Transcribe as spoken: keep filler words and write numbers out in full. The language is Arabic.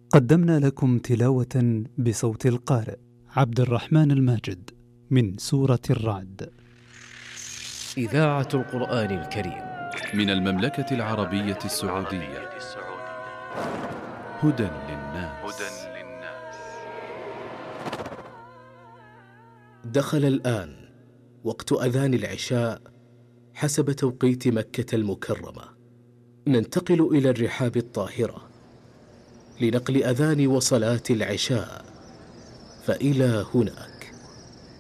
قدمنا لكم تلاوة بصوت القارئ عبد الرحمن الماجد من سورة الرعد. إذاعة القرآن الكريم من المملكة العربية السعودية. هدى للناس. دخل الآن وقت أذان العشاء حسب توقيت مكة المكرمة. ننتقل إلى الرحاب الطاهرة لنقل أذان وصلاة العشاء، فإلى هنا